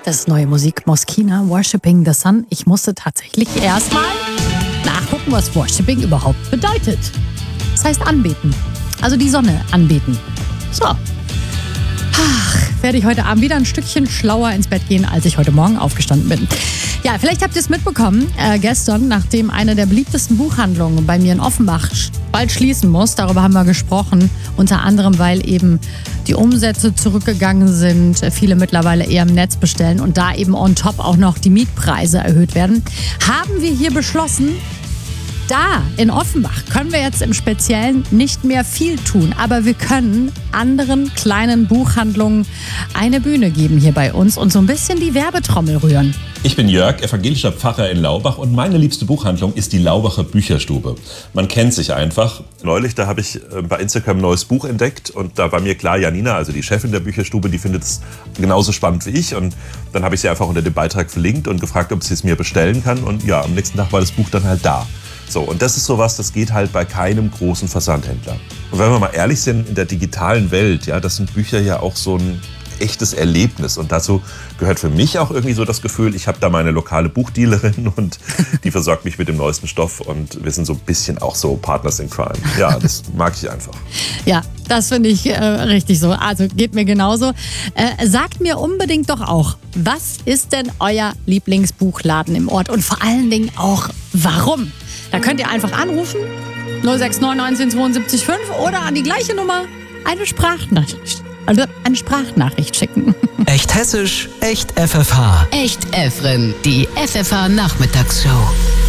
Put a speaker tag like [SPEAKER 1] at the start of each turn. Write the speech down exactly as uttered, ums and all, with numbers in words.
[SPEAKER 1] Das ist neue Musik, Moschina, Worshipping the Sun. Ich musste tatsächlich erstmal nachgucken, was Worshipping überhaupt bedeutet. Das heißt anbeten. Also die Sonne anbeten. So. Ach, werde ich heute Abend wieder ein Stückchen schlauer ins Bett gehen, als ich heute Morgen aufgestanden bin. Ja, vielleicht habt ihr es mitbekommen, äh, gestern, nachdem eine der beliebtesten Buchhandlungen bei mir in Offenbach bald schließen muss. Darüber haben wir gesprochen, unter anderem, weil eben die Umsätze zurückgegangen sind, viele mittlerweile eher im Netz bestellen und da eben on top auch noch die Mietpreise erhöht werden, haben wir hier beschlossen, da in Offenbach können wir jetzt im Speziellen nicht mehr viel tun, aber wir können anderen kleinen Buchhandlungen eine Bühne geben hier bei uns und so ein bisschen die Werbetrommel rühren.
[SPEAKER 2] Ich bin Jörg, evangelischer Pfarrer in Laubach und meine liebste Buchhandlung ist die Laubacher Bücherstube. Man kennt sich einfach. Neulich, da habe ich bei Instagram ein neues Buch entdeckt und da war mir klar, Janina, also die Chefin der Bücherstube, die findet es genauso spannend wie ich und dann habe ich sie einfach unter dem Beitrag verlinkt und gefragt, ob sie es mir bestellen kann und ja, am nächsten Tag war das Buch dann halt da. So, und das ist sowas, das geht halt bei keinem großen Versandhändler. Und wenn wir mal ehrlich sind, in der digitalen Welt, ja, das sind Bücher ja auch so ein echtes Erlebnis. Und dazu gehört für mich auch irgendwie so das Gefühl, ich habe da meine lokale Buchdealerin und die versorgt mich mit dem neuesten Stoff und wir sind so ein bisschen auch so Partners in Crime. Ja, das mag ich einfach.
[SPEAKER 1] Ja, das finde ich äh, richtig so. Also geht mir genauso. Äh, sagt mir unbedingt doch auch, was ist denn euer Lieblingsbuchladen im Ort und vor allen Dingen auch warum? Da könnt ihr einfach anrufen, null sechs neun neunzehn zweiundsiebzig fünf oder an die gleiche Nummer eine Sprachnachricht, also eine Sprachnachricht schicken.
[SPEAKER 3] Echt hessisch, echt F F H.
[SPEAKER 4] Echt Efren, die F F H Nachmittagsshow.